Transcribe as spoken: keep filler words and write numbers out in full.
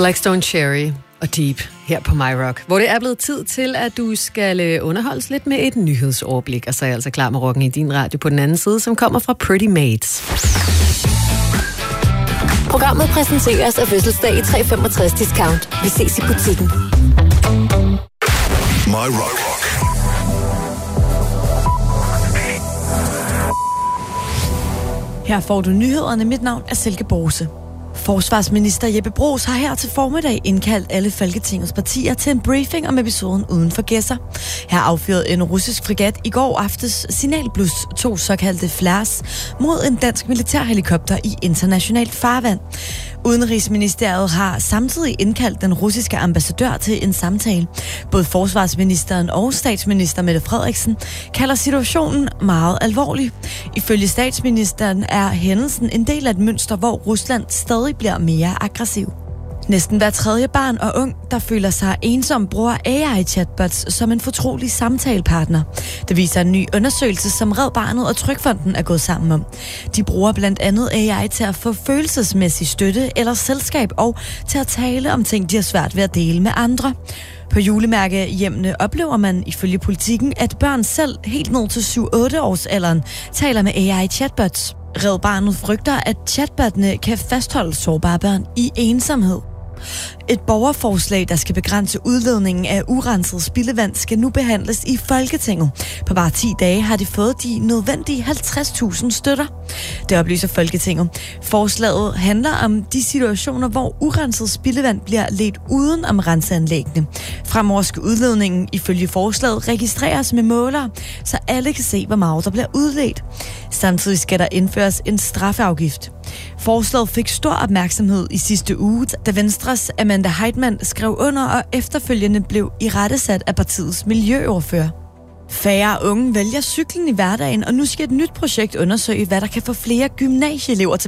Blackstone Cherry og Deep her på MyRock, hvor det er blevet tid til, at du skal underholdes lidt med et nyhedsoverblik, og så er jeg altså klar med rocken i din radio på den anden side, som kommer fra Pretty Mates. Programmet præsenteres af fødselsdag i tre femogtres discount. Vi ses i butikken. MyRock. Her får du nyhederne. Mit navn er Silke Borse. Forsvarsminister Jeppe Bruus har her til formiddag indkaldt alle Folketingets partier til en briefing om episoden uden for Gedser. Her affyrede en russisk fregat i går aftes signalblus to såkaldte flares mod en dansk militærhelikopter i internationalt farvand. Udenrigsministeriet har samtidig indkaldt den russiske ambassadør til en samtale. Både forsvarsministeren og statsminister Mette Frederiksen kalder situationen meget alvorlig. Ifølge statsministeren er hændelsen en del af et mønster, hvor Rusland stadig bliver mere aggressiv. Næsten hver tredje barn og ung, der føler sig ensom, bruger A I-chatbots som en fortrolig samtalepartner. Det viser en ny undersøgelse, som Red Barnet og Trygfonden er gået sammen om. De bruger blandt andet A I til at få følelsesmæssig støtte eller selskab og til at tale om ting, de har svært ved at dele med andre. På julemærkehjemmene oplever man ifølge Politikken, at børn selv helt ned til syv otte års alderen taler med A I-chatbots. Red Barnet frygter, at chatbotene kan fastholde sårbare børn i ensomhed. Et borgerforslag, der skal begrænse udledningen af urenset spildevand, skal nu behandles i Folketinget. På bare ti dage har det fået de nødvendige halvtreds tusind støtter. Det oplyser Folketinget. Forslaget handler om de situationer, hvor urenset spildevand bliver ledt uden om renseanlæggene. Fremover skal udledningen ifølge forslaget registreres med målere, så alle kan se, hvor meget der bliver udledt. Samtidig skal der indføres en straffeafgift. Forslaget fik stor opmærksomhed i sidste uge, da Venstres Amanda Heitmann skrev under og efterfølgende blev irettesat af partiets miljøordfører. Færre unge vælger cyklen i hverdagen, og nu skal et nyt projekt undersøge, hvad der kan få flere gymnasieelever til